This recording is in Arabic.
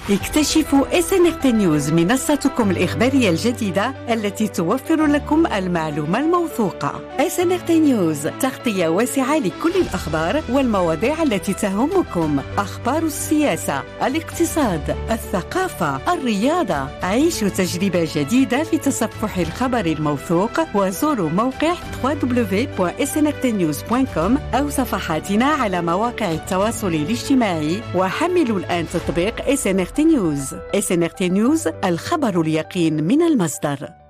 اكتشفوا SNRT News، منصتكم الإخبارية الجديدة التي توفر لكم المعلومة الموثوقة. SNRT News، تغطية واسعة لكل الأخبار والمواضيع التي تهمكم، أخبار السياسة، الاقتصاد، الثقافة، الرياضة. عيشوا تجربة جديدة في تصفح الخبر الموثوق، وزوروا موقع www.snrtnews.com أو صفحاتنا على مواقع التواصل الاجتماعي، وحملوا الآن تطبيق SNRT News. SNRT News، الخبر اليقين من المصدر.